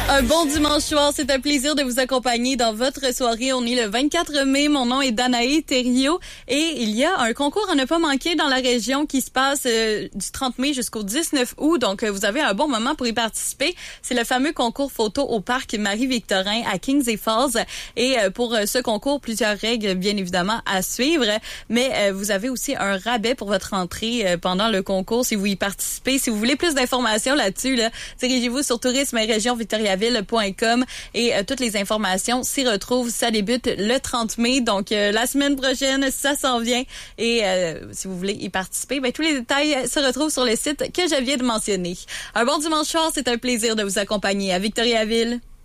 Un bon dimanche soir, c'est un plaisir de vous accompagner dans votre soirée. On est le 24 mai, mon nom est Danae Thériault et il y a un concours à ne pas manquer dans la région qui se passe du 30 mai jusqu'au 19 août. Donc, vous avez un bon moment pour y participer. C'est le fameux concours photo au parc Marie-Victorin à Kings et Falls. Et pour ce concours, plusieurs règles, bien évidemment, à suivre. Mais vous avez aussi un rabais pour votre entrée pendant le concours si vous y participez. Si vous voulez plus d'informations là-dessus, dirigez-vous sur tourisme région Victoriaville.com et toutes les informations s'y retrouvent. Ça débute le 30 mai, donc la semaine prochaine, ça s'en vient. Et si vous voulez y participer, tous les détails se retrouvent sur le site que je viens de mentionner. Un bon dimanche soir, c'est un plaisir de vous accompagner à Victoriaville.